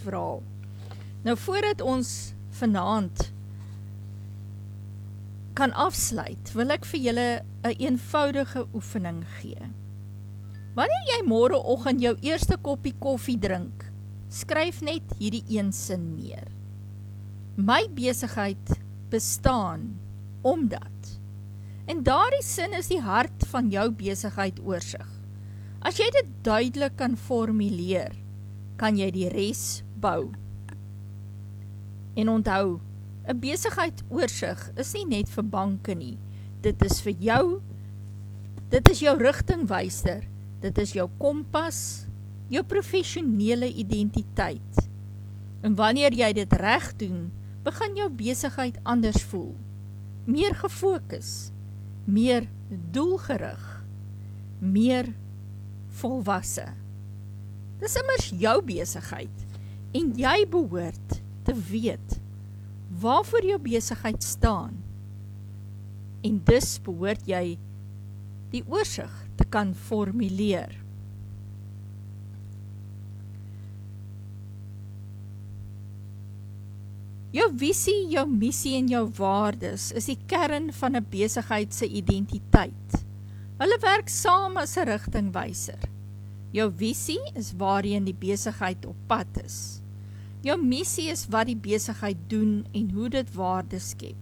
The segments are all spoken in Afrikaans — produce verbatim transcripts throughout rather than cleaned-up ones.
lewensverhaal. Nou voordat ons vanaand kan afsluit, wil ek vir julle 'n eenvoudige oefening gee. Wanneer jy môreoggend jou eerste koppie koffie drink, skryf net hierdie een sin neer. My besigheid bestaan omdat. En daardie sin is die hart van jou besigheid oorsig. As jy dit duidelik kan formuleer, kan jy die res bou. En onthou, 'n besigheid oorsig is nie net vir banke nie. Dit is vir jou, dit is jou rigtingwyser, dit is jou kompas, jou professionele identiteit. En wanneer jy dit reg doen, begin jou besigheid anders voel. Meer gefokus, meer doelgerig, meer volwasse. Dis immers jou besigheid en jy behoort te weet waarvoor jou besigheid staan. En dus behoort jy die oorsig te kan formuleer. Jou visie, jou missie en jou waardes is die kern van 'n besigheid se identiteit. Hulle werk saam as 'n rigtingwyser. Jou visie is waarheen die besigheid op pad is. Jou missie is wat die besigheid doen en hoe dit waarde skep.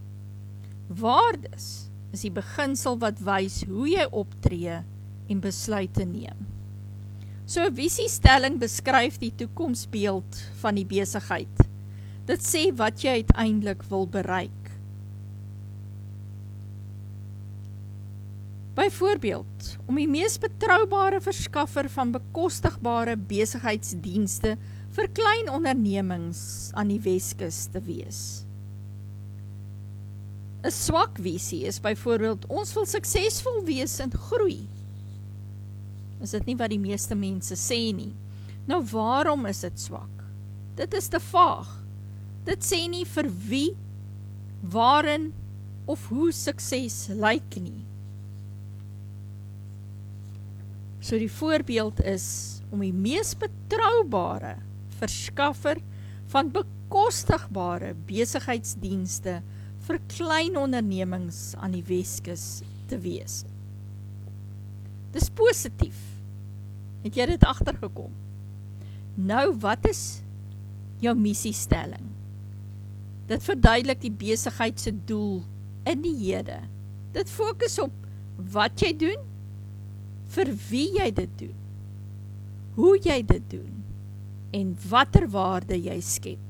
Waardes is die beginsel wat wys hoe jy optree en besluite neem. So 'n visiestelling beskryf die toekomsbeeld van die besigheid. Dit sê wat jy uiteindelik wil bereik. Byvoorbeeld, om die mees betroubare verskaffer van bekostigbare besigheidsdienste vir klein ondernemings aan die Weskus te wees. 'n Swak visie is byvoorbeeld, ons wil suksesvol wees en groei. Is dit nie wat die meeste mense sê nie? Nou waarom is dit swak? Dit is te vaag. Dit sê nie vir wie, waarin of hoe sukses lyk nie. So die voorbeeld is om die mees betroubare verskaffer van bekostigbare besigheidsdienste vir klein ondernemings aan die Weskus te wees. Dis positief. Het jy dit agtergekom? Nou, wat is jou missiestelling? Dit verduidelik die besigheid se doel in die hede. Dit fokus op wat jy doen, vir wie jy dit doen, hoe jy dit doen, en watter waarde jy skep.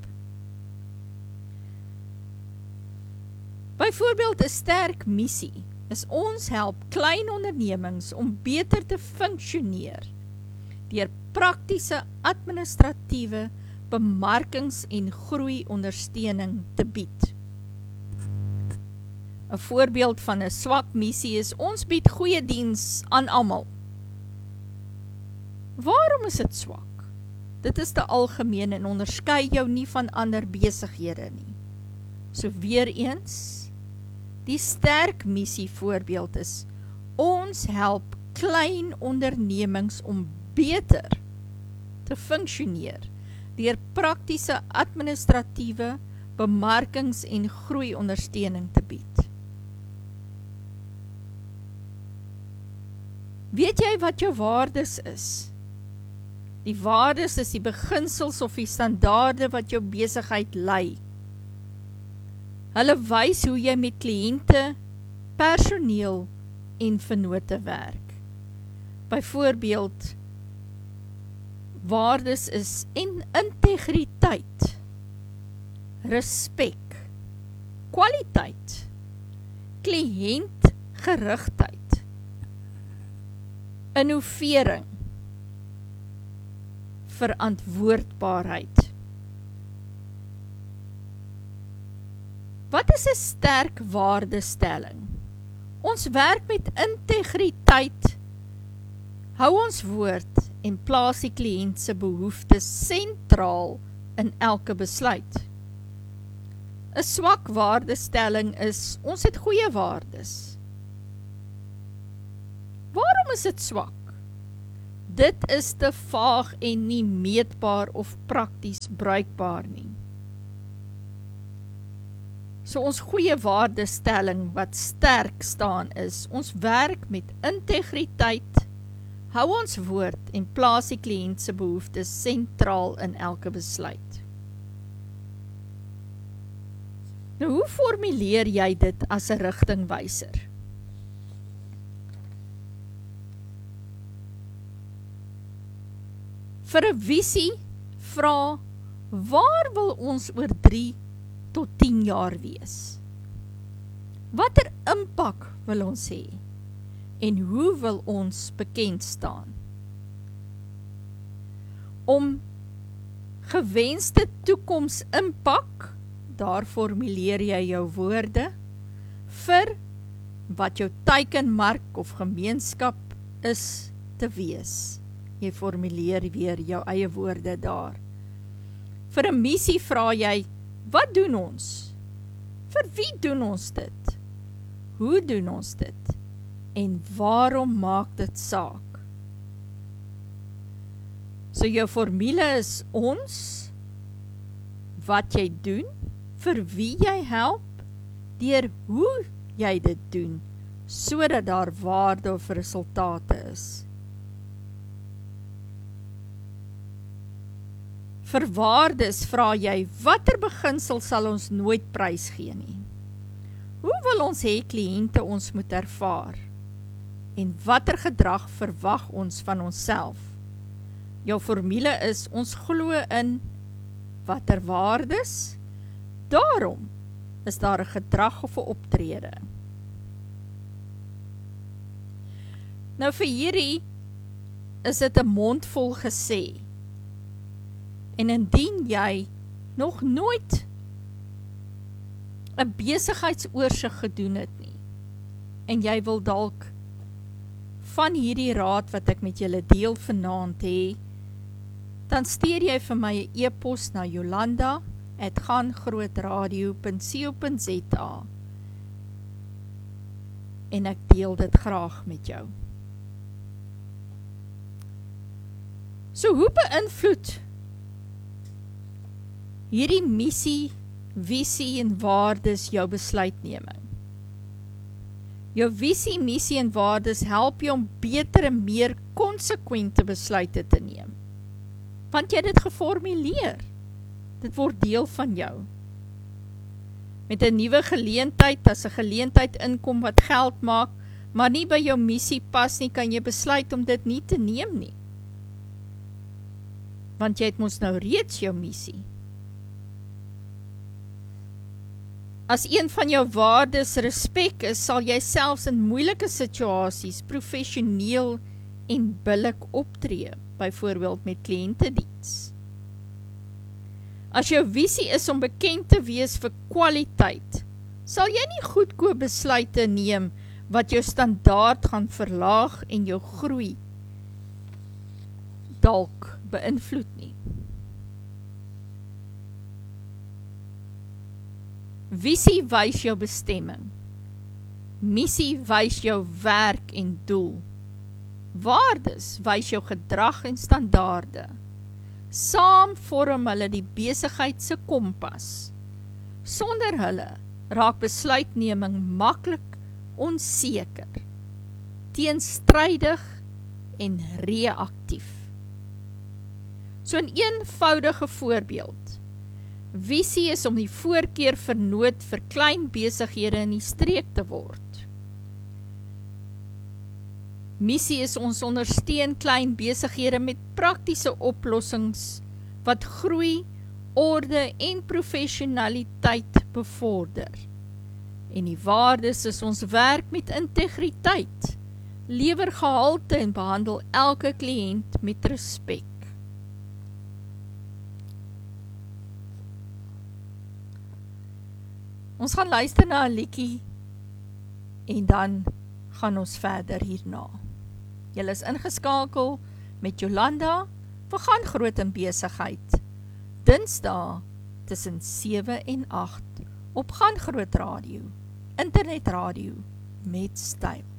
Byvoorbeeld 'n sterk missie is ons help klein ondernemings om beter te funksioneer deur praktiese administratiewe bemarkings- en groei-ondersteuning te bied. 'n Voorbeeld van 'n swak missie is ons bied goeie diens aan almal. Waarom is dit swak? Dit is te algemeen en onderskei jou nie van ander besighede nie. So weer eens, die sterk missie voorbeeld is ons help klein ondernemings om beter te funksioneer deur praktiese administratiewe bemarkings- en groei-ondersteuning te bied. Weet jy wat jou waardes is? Die waardes is die beginsels of die standaarde wat jou besigheid lei. Hulle wys hoe jy met kliënte, personeel en vennote werk. Byvoorbeeld, waardes is en integriteit, respek, kwaliteit, kliëntgerigtheid, innovering, verantwoordbaarheid. Wat is 'n sterk waardestelling? Ons werk met integriteit, hou ons woord en plaas die kliënt se behoeftes sentraal in elke besluit. 'n Swak waardestelling is, ons het goeie waardes. Waarom is dit swak? dit is te vaag en nie meetbaar of prakties bruikbaar nie. So ons goeie waardestelling wat sterk staan is, ons werk met integriteit, hou ons woord en plaas die kliënt se behoeftes sentraal in elke besluit. Nou, hoe formuleer jy dit as 'n rigtingwyser? Vir 'n visie vra, waar wil ons oor drie tot tien jaar wees? Watter impak wil ons hê? En hoe wil ons bekend staan? Om gewenste toekoms impak, daar formuleer jy jou woorde, vir wat jou teikenmark of gemeenskap is te wees. Jy formuleer weer jou eie woorde daar. Vir 'n missie vra jy, wat doen ons? Vir wie doen ons dit? Hoe doen ons dit? En waarom maak dit saak? So jou formule is ons, wat jy doen, vir wie jy help, deur hoe jy dit doen, sodat daar waarde of resultate is. Vir waardes vra jy, watter beginsel sal ons nooit prys gee nie? Hoe wil ons hê kliënte ons moet ervaar? En watter gedrag verwag ons van onsself? Jou formule is, ons glo in watter waardes, daarom is daar 'n gedrag of 'n optrede. Nou vir hierdie is dit 'n mondvol gesê. En indien jy nog nooit 'n besigheidsoorsig gedoen het nie, en jy wil dalk van hierdie raad wat ek met julle deel vanaand hê, dan stuur jy vir my 'n e-pos na Jolanda at gaangrootradio punt co punt za en ek deel dit graag met jou. So hoe beïnvloed hierdie missie, visie en waardes jou besluitneming? Jou visie, missie en waardes help jou om beter en meer konsekwente besluite te neem. Want jy het dit geformuleer. Dit word deel van jou. Met 'n nuwe geleentheid, as 'n geleentheid inkom wat geld maak, maar nie by jou missie pas nie, kan jy besluit om dit nie te neem nie. Want jy het mos nou reeds jou missie. As een van jou waardes respek is, sal jy selfs in moeilike situasies professioneel en billik optree, byvoorbeeld met kliëntediens. As jou visie is om bekend te wees vir kwaliteit, sal jy nie goedkoop besluite neem wat jou standaard gaan verlaag en jou groei dalk beïnvloed nie. Visie wys jou bestemming. Missie wys jou werk en doel. Waardes wys jou gedrag en standaarde. Saam vorm hulle die besigheid se kompas. Sonder hulle raak besluitneming maklik onseker, teenstrydig en reaktief. So 'n eenvoudige voorbeeld. Visie is om die voorkeur vernoot vir klein besighede in die streek te word. Missie is ons ondersteun klein besighede met praktiese oplossings wat groei, orde en professionaliteit bevorder. En die waardes is ons werk met integriteit, lewer gehalte en behandel elke kliënt met respek. Ons gaan luister na 'n liedjie en dan gaan ons verder hierna. Julle is ingeskakel met Jolanda vir Gaan Groot in Besigheid. Dinsdae tussen sewe en agt op Gaan Groot Radio, internetradio met styl.